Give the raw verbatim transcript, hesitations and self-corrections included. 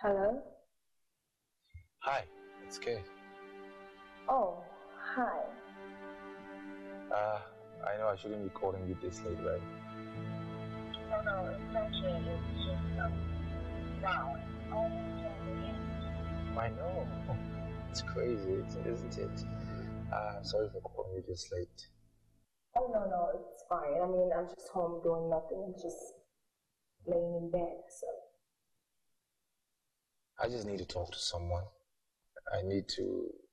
Hello? Hi, it's Kay. Oh, hi. Uh, I know I shouldn't be calling you this late, right? No, no, it's okay. It's just, um, wow. Almost twelve a m. I know. It's crazy, isn't it? Uh, sorry for calling you this late. Oh, no, no, it's fine. I mean, I'm just home doing nothing. I'm just laying in bed, so. I just need to talk to someone. I need to